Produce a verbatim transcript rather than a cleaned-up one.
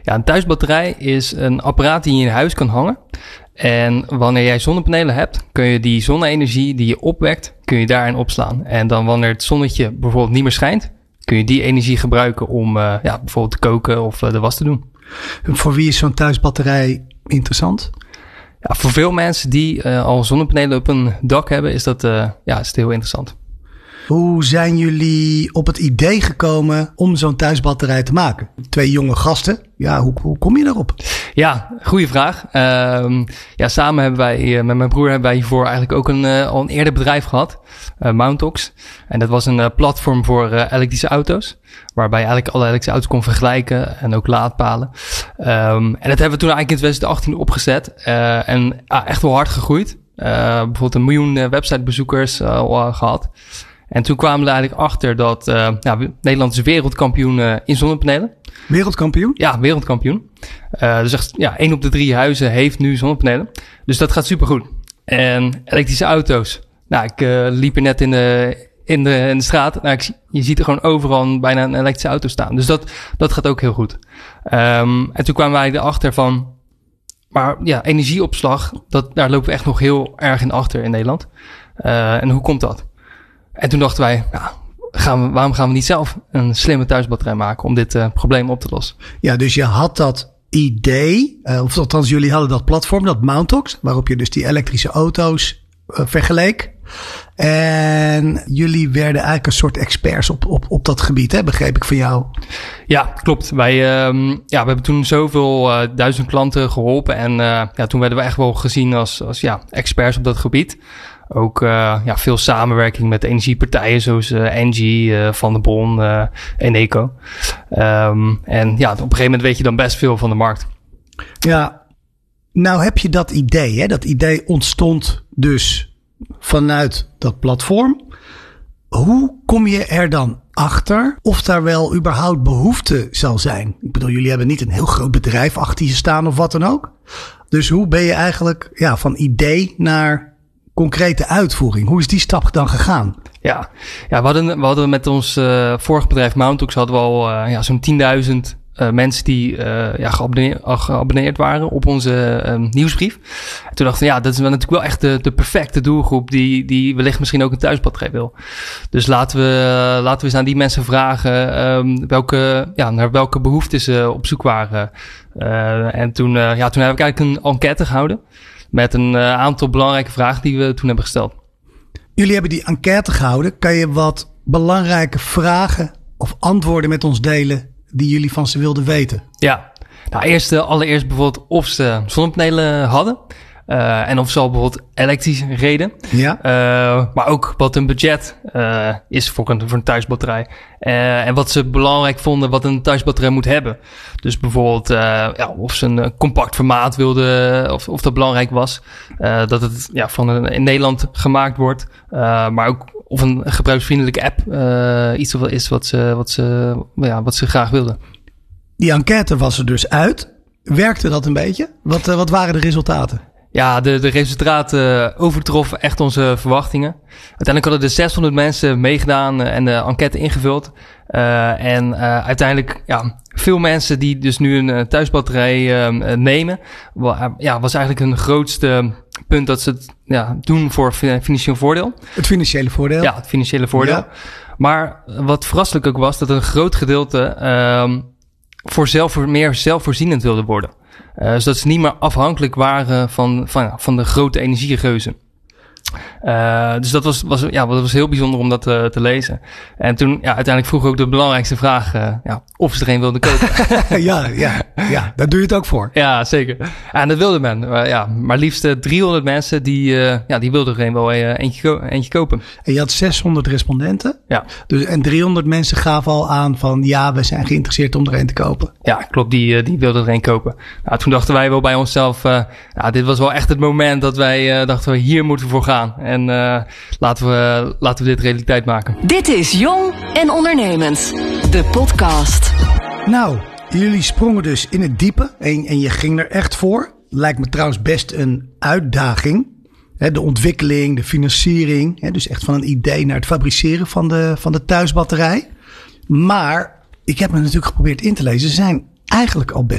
Ja, een thuisbatterij is een apparaat die je in je huis kan hangen. En wanneer jij zonnepanelen hebt, kun je die zonne-energie die je opwekt, kun je daarin opslaan. En dan wanneer het zonnetje bijvoorbeeld niet meer schijnt, kun je die energie gebruiken om uh, ja, bijvoorbeeld te koken of uh, de was te doen. Voor wie is zo'n thuisbatterij interessant? Ja, voor veel mensen die uh, al zonnepanelen op een dak hebben, is dat uh, ja, is het heel interessant. Hoe zijn jullie op het idee gekomen om zo'n thuisbatterij te maken? Twee jonge gasten. Ja, hoe, hoe kom je daarop? Ja, goede vraag. Uh, ja, samen hebben wij, uh, met mijn broer hebben wij hiervoor eigenlijk ook een, uh, al een eerder bedrijf gehad. Uh, Mountox. En dat was een uh, platform voor uh, elektrische auto's. Waarbij je eigenlijk alle elektrische auto's kon vergelijken. En ook laadpalen. Um, en dat hebben we toen eigenlijk in twintig achttien opgezet. Uh, en uh, echt wel hard gegroeid. Uh, bijvoorbeeld een miljoen uh, websitebezoekers uh, uh, gehad. En toen kwamen we er eigenlijk achter dat uh, ja, Nederland is wereldkampioen uh, in zonnepanelen. Wereldkampioen? Ja, wereldkampioen. Uh, dus echt, ja, één op de drie huizen heeft nu zonnepanelen. Dus dat gaat supergoed. En elektrische auto's. Nou, ik uh, liep er net in de, in de, in de straat. Nou, ik, je ziet er gewoon overal bijna een elektrische auto staan. Dus dat, dat gaat ook heel goed. Um, en toen kwamen wij erachter van, maar ja, energieopslag, dat, daar lopen we echt nog heel erg in achter in Nederland. Uh, en hoe komt dat? En toen dachten wij, ja, gaan we, waarom gaan we niet zelf een slimme thuisbatterij maken om dit uh, probleem op te lossen? Ja, dus je had dat idee, uh, of althans jullie hadden dat platform, dat Mountox, waarop je dus die elektrische auto's uh, vergeleek. En jullie werden eigenlijk een soort experts op, op, op dat gebied, hè? Begreep ik van jou? Ja, klopt. Wij, um, ja, we hebben toen zoveel uh, duizend klanten geholpen en uh, ja, toen werden we echt wel gezien als, als ja, experts op dat gebied. Ook uh, ja, veel samenwerking met energiepartijen zoals uh, Engie, uh, Van der Bron, uh, Eneco. Um, en ja, op een gegeven moment weet je dan best veel van de markt. Ja, nou heb je dat idee, hè? Dat idee ontstond dus vanuit dat platform. Hoe kom je er dan achter of daar wel überhaupt behoefte zal zijn? Ik bedoel, jullie hebben niet een heel groot bedrijf achter je staan of wat dan ook. Dus hoe ben je eigenlijk ja, van idee naar concrete uitvoering? Hoe is die stap dan gegaan? Ja, ja we, hadden, we hadden met ons uh, vorige bedrijf Mountox hadden we al uh, ja, zo'n tienduizend uh, mensen die uh, ja, geabonneerd, geabonneerd waren op onze uh, nieuwsbrief. En toen dachten we, ja, dat is natuurlijk wel echt de, de perfecte doelgroep die, die wellicht misschien ook een thuisbatterij wil. Dus laten we, uh, laten we eens aan die mensen vragen um, welke, ja, naar welke behoeften ze op zoek waren. Uh, en toen, uh, ja, toen heb ik eigenlijk een enquête gehouden met een uh, aantal belangrijke vragen die we toen hebben gesteld. Jullie hebben die enquête gehouden. Kan je wat belangrijke vragen of antwoorden met ons delen die jullie van ze wilden weten? Ja, nou eerst, uh, allereerst bijvoorbeeld of ze zonnepanelen hadden. Uh, en of ze al bijvoorbeeld elektrisch reden. Ja. Uh, maar ook wat hun budget uh, is voor een, voor een thuisbatterij. Uh, en wat ze belangrijk vonden wat een thuisbatterij moet hebben. Dus bijvoorbeeld uh, ja, of ze een compact formaat wilden, of, of dat belangrijk was. Uh, dat het ja, van een, in Nederland gemaakt wordt. Uh, maar ook of een gebruiksvriendelijke app uh, iets is wat ze, wat, ze, ja, wat ze graag wilden. Die enquête was er dus uit. Werkte dat een beetje? Wat, uh, wat waren de resultaten? Ja, de, de resultaten overtroffen echt onze verwachtingen. Uiteindelijk hadden er zeshonderd mensen meegedaan en de enquête ingevuld. Uh, en uh, uiteindelijk, ja, veel mensen die dus nu een uh, thuisbatterij uh, nemen, wel, ja, was eigenlijk hun grootste punt dat ze het ja, doen voor financieel voordeel. Het financiële voordeel? Ja, het financiële voordeel. Ja. Maar wat verrasselijk ook was, dat een groot gedeelte uh, voor zelf, voor meer zelfvoorzienend wilde worden. Uh, zodat ze niet meer afhankelijk waren van, van, van de grote energiegeuzen. Uh, dus dat was, was, ja, dat was heel bijzonder om dat uh, te lezen. En toen, ja, uiteindelijk vroeg ook de belangrijkste vraag, uh, ja, of ze er een wilden kopen. ja, ja, ja, daar doe je het ook voor. Ja, zeker. En dat wilde men. Uh, ja, maar liefst uh, driehonderd mensen die, uh, ja, die wilden er een wel uh, eentje, ko- eentje kopen. En je had zeshonderd respondenten. Ja. Dus, en driehonderd mensen gaven al aan van, ja, we zijn geïnteresseerd om er een te kopen. Ja, klopt. Die, uh, die wilden er een kopen. Nou, toen dachten wij wel bij onszelf, uh, ja, dit was wel echt het moment dat wij uh, dachten, we, hier moeten we voor gaan. En uh, laten we, laten we dit realiteit maken. Dit is Jong en Ondernemend, de podcast. Nou, jullie sprongen dus in het diepe en, en je ging er echt voor. Lijkt me trouwens best een uitdaging. He, de ontwikkeling, de financiering. He, dus echt van een idee naar het fabriceren van de, van de thuisbatterij. Maar ik heb me natuurlijk geprobeerd in te lezen. Ze zijn eigenlijk al best